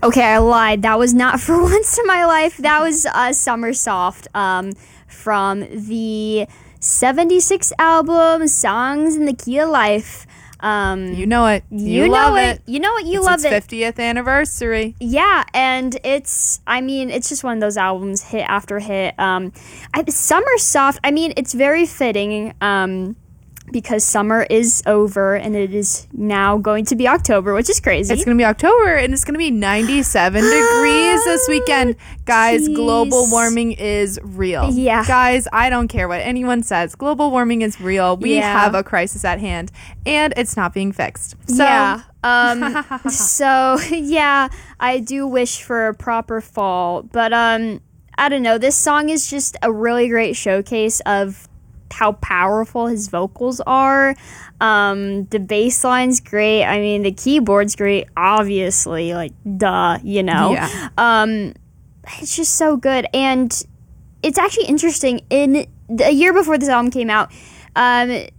Okay, I lied. That was not For Once in My Life. That was Summer Soft from the 76 album, Songs in the Key of Life. You know it. You love know it. You know it. You It's love its it. 50th anniversary. Yeah, and it's just one of those albums, hit after hit. Summer Soft, it's very fitting because summer is over and it is now going to be October, which is crazy. It's going to be October and it's going to be 97 degrees this weekend. Guys, Jeez. global warming is real. Yeah. Guys, I don't care what anyone says. Global warming is real. We have a crisis at hand and it's not being fixed. So, yeah. Yeah, I do wish for a proper fall, but I don't know. This song is just a really great showcase of how powerful his vocals are. The bass line's great. The keyboard's great, obviously, like duh, Yeah. It's just so good. And it's actually interesting, in a year before this album came out,